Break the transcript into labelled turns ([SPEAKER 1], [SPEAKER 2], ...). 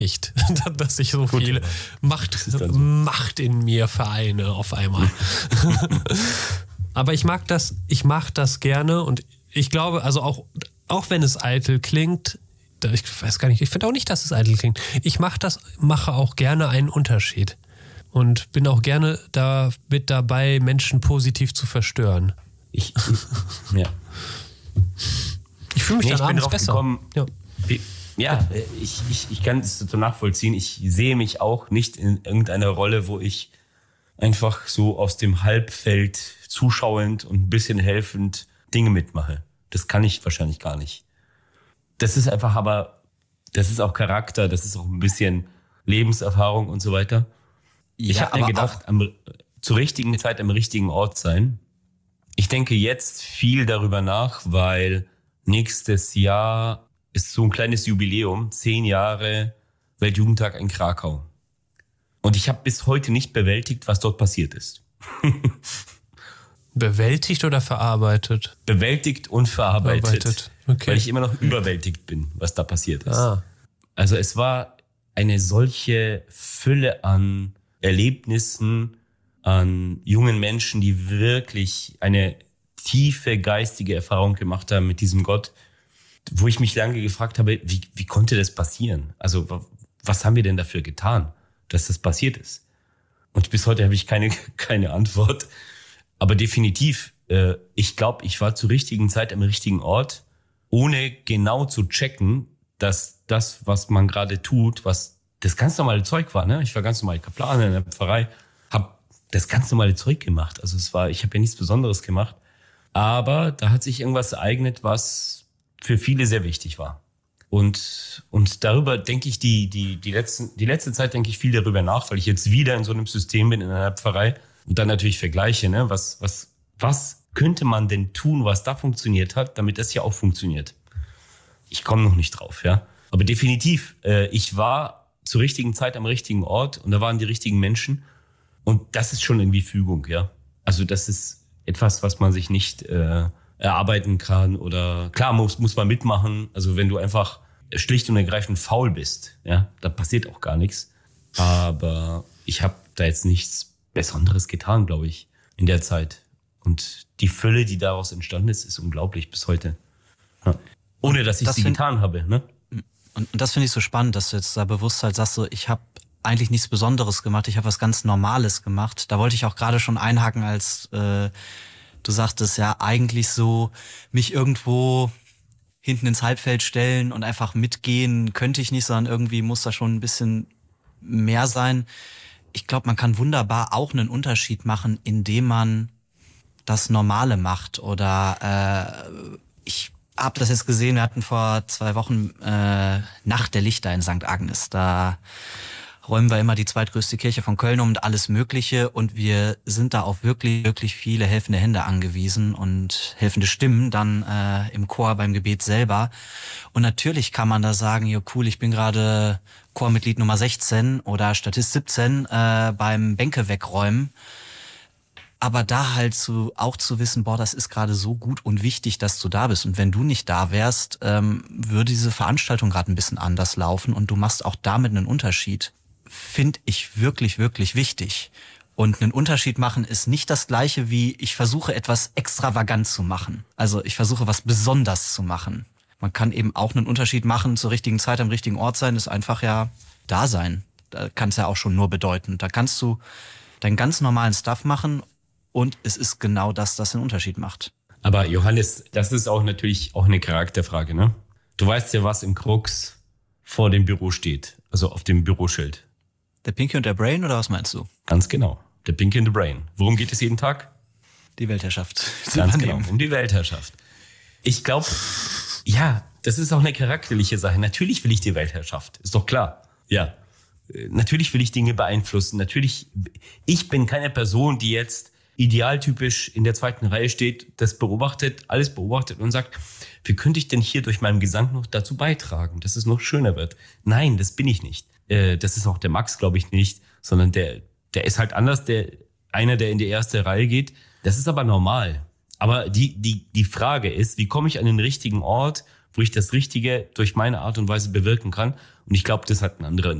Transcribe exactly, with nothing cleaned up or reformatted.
[SPEAKER 1] Nicht, dass ich so Gut, viel Macht, so. Macht in mir vereine auf einmal. Aber ich mag das, ich mag das gerne und ich glaube, also auch, auch wenn es eitel klingt, ich weiß gar nicht, ich finde auch nicht, dass es eitel klingt. Ich mache das, mache auch gerne einen Unterschied und bin auch gerne da mit dabei, Menschen positiv zu verstören.
[SPEAKER 2] Ich, ich ja.
[SPEAKER 1] Ich fühle mich nee, dann abends besser.
[SPEAKER 2] Gekommen, ja. Wie, Ja, ich, ich, ich kann es so nachvollziehen. Ich sehe mich auch nicht in irgendeiner Rolle, wo ich einfach so aus dem Halbfeld zuschauend und ein bisschen helfend Dinge mitmache. Das kann ich wahrscheinlich gar nicht. Das ist einfach aber, das ist auch Charakter, das ist auch ein bisschen Lebenserfahrung und so weiter. Ja, ich habe mir gedacht, am, zur richtigen Zeit am richtigen Ort sein. Ich denke jetzt viel darüber nach, weil nächstes Jahr ist so ein kleines Jubiläum, zehn Jahre Weltjugendtag in Krakau. Und ich habe bis heute nicht bewältigt, was dort passiert ist.
[SPEAKER 1] Bewältigt oder verarbeitet?
[SPEAKER 2] Bewältigt und verarbeitet. verarbeitet. Okay. Weil ich immer noch überwältigt bin, was da passiert ist. Ah. Also es war eine solche Fülle an Erlebnissen, an jungen Menschen, die wirklich eine tiefe geistige Erfahrung gemacht haben mit diesem Gott, wo ich mich lange gefragt habe, wie, wie konnte das passieren? Also was haben wir denn dafür getan, dass das passiert ist? Und bis heute habe ich keine, keine Antwort. Aber definitiv, äh, ich glaube, ich war zur richtigen Zeit am richtigen Ort, ohne genau zu checken, dass das, was man gerade tut, was das ganz normale Zeug war. Ne? Ich war ganz normal Kaplan in der Pfarrei, habe das ganz normale Zeug gemacht. Also es war, ich habe ja nichts Besonderes gemacht. Aber da hat sich irgendwas ereignet, was für viele sehr wichtig war. Und, und darüber denke ich, die, die, die, letzten, die letzte Zeit denke ich viel darüber nach, weil ich jetzt wieder in so einem System bin, in einer Pfarrei und dann natürlich vergleiche, ne, was, was, was könnte man denn tun, was da funktioniert hat, damit das hier auch funktioniert. Ich komme noch nicht drauf, ja. Aber definitiv, äh, ich war zur richtigen Zeit am richtigen Ort und da waren die richtigen Menschen und das ist schon irgendwie Fügung, ja. Also das ist etwas, was man sich nicht äh, erarbeiten kann oder klar muss muss man mitmachen. Also wenn du einfach schlicht und ergreifend faul bist, ja, da passiert auch gar nichts. Aber ich habe da jetzt nichts Besonderes getan, glaube ich, in der Zeit. Und die Fülle, die daraus entstanden ist, ist unglaublich bis heute. Ja. Ohne dass ich das sie find, getan habe, ne?
[SPEAKER 3] Und, und das finde ich so spannend, dass du jetzt da bewusst halt sagst, so ich habe eigentlich nichts Besonderes gemacht, ich habe was ganz Normales gemacht. Da wollte ich auch gerade schon einhaken, als äh, du sagtest ja eigentlich so, mich irgendwo hinten ins Halbfeld stellen und einfach mitgehen könnte ich nicht, sondern irgendwie muss da schon ein bisschen mehr sein. Ich glaube, man kann wunderbar auch einen Unterschied machen, indem man das Normale macht. Oder äh, ich habe das jetzt gesehen, wir hatten vor zwei Wochen äh, Nacht der Lichter in Sankt Agnes. Da räumen wir immer die zweitgrößte Kirche von Köln um und alles Mögliche. Und wir sind da auf wirklich, wirklich viele helfende Hände angewiesen und helfende Stimmen dann äh, im Chor beim Gebet selber. Und natürlich kann man da sagen, ja cool, ich bin gerade Chormitglied Nummer sechzehn oder Statist siebzehn äh, beim Bänke wegräumen. Aber da halt zu, auch zu wissen, boah, das ist gerade so gut und wichtig, dass du da bist. Und wenn du nicht da wärst, ähm, würde diese Veranstaltung gerade ein bisschen anders laufen und du machst auch damit einen Unterschied. Finde ich wirklich, wirklich wichtig. Und einen Unterschied machen ist nicht das Gleiche wie, ich versuche etwas extravagant zu machen. Also ich versuche was besonders zu machen. Man kann eben auch einen Unterschied machen, zur richtigen Zeit am richtigen Ort sein, ist einfach ja da sein. Da kann es ja auch schon nur bedeuten. Da kannst du deinen ganz normalen Stuff machen und es ist genau das, das den Unterschied macht.
[SPEAKER 2] Aber Johannes, das ist auch natürlich auch eine Charakterfrage, ne? Du weißt ja, was im Krux vor dem Büro steht, also auf dem Büroschild.
[SPEAKER 3] Der Pinky und der Brain, oder was meinst du?
[SPEAKER 2] Ganz genau, der Pinky und der Brain. Worum geht es jeden Tag?
[SPEAKER 3] Die Weltherrschaft.
[SPEAKER 2] Ganz genau, um die Weltherrschaft. Ich glaube, ja, das ist auch eine charakterliche Sache. Natürlich will ich die Weltherrschaft, ist doch klar. Ja, natürlich will ich Dinge beeinflussen. Natürlich, ich bin keine Person, die jetzt idealtypisch in der zweiten Reihe steht, das beobachtet, alles beobachtet und sagt, wie könnte ich denn hier durch meinen Gesang noch dazu beitragen, dass es noch schöner wird? Nein, das bin ich nicht. Das ist auch der Max, glaube ich, nicht, sondern der, der ist halt anders, der einer, der in die erste Reihe geht. Das ist aber normal. Aber die, die, die Frage ist, wie komme ich an den richtigen Ort, wo ich das Richtige durch meine Art und Weise bewirken kann? Und ich glaube, das hat einen anderen